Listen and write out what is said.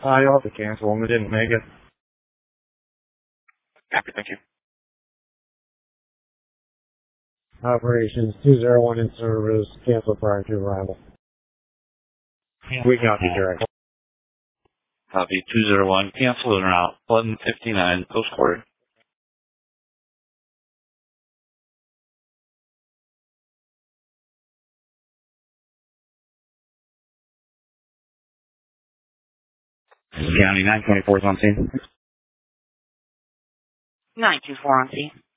You'll have to cancel them. They didn't make it. Copy, thank you. Operations 201 in service. Cancel prior to arrival. We copy, direct. Copy 201, cancel in route 1159, post quarter. County 924 is on scene. 924 on scene.